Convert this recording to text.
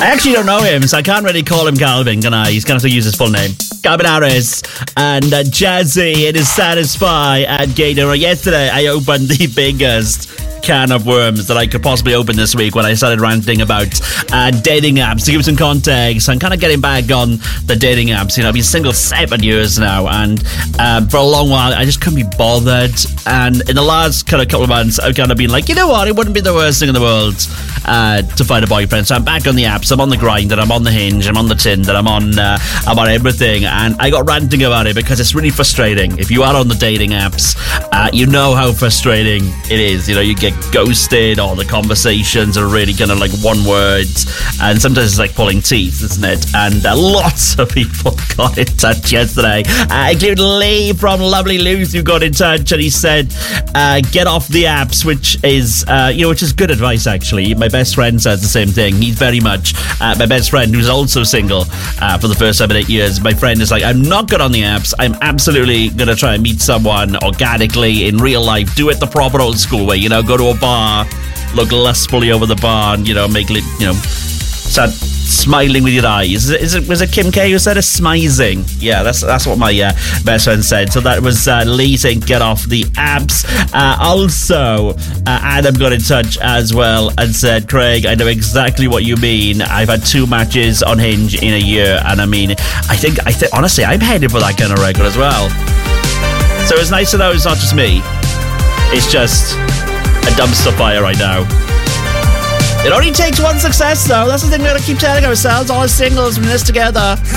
I actually don't know him, so I can't really call him Calvin, can I? He's going to have to use his full name. Calvin Harris and Jazzy. It is Satisfy at Gator. Yesterday, I opened the biggest can of worms that I could possibly open this week when I started ranting about dating apps. To give some context, I'm kind of getting back on the dating apps. You know, I've been single 7 years now, and for a long while I just couldn't be bothered. And in the last kind of couple of months, I've kind of been like, you know what, it wouldn't be the worst thing in the world to find a boyfriend. So I'm back on the apps. I'm on the Grindr, I'm on the Hinge, I'm on the Tinder, I'm on everything. And I got ranting about it because it's really frustrating. If you are on the dating apps, you know how frustrating it is. You know, you get ghosted, or the conversations are really kind of like one word, and sometimes it's like pulling teeth, isn't it? And lots of people got in touch yesterday, including Lee from Lovely Luth, who got in touch, and he said get off the apps, which is which is good advice actually. My best friend says the same thing. He's very much my best friend, who's also single for the first 7-8 years. My friend is like, I'm not good on the apps. I'm absolutely gonna try and meet someone organically in real life, do it the proper old school way, you know, go to a bar, look lustfully over the bar, and, you know, start smiling with your eyes. Was it Kim K who said it? Smizing. Yeah, that's what my best friend said. So that was Lee saying get off the apps. Also, Adam got in touch as well and said, Craig, I know exactly what you mean. I've had 2 matches on Hinge in a year, and I mean, I think honestly, I'm headed for that kind of record as well. So it's nice to know it's not just me. It's just a dumpster fire right now. It only takes one success, though. That's the thing we gotta keep telling ourselves. All as singles, we're in this together.